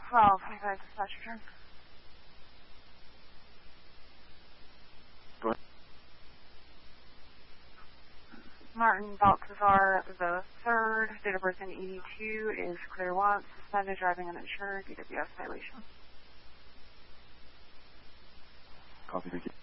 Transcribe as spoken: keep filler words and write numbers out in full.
twelve twenty-five dispatch return. Go ahead. Martin Balcazar the third, date of birth in eighty-two, is clear once, suspended driving uninsured, D W S violation. Copy, thank you.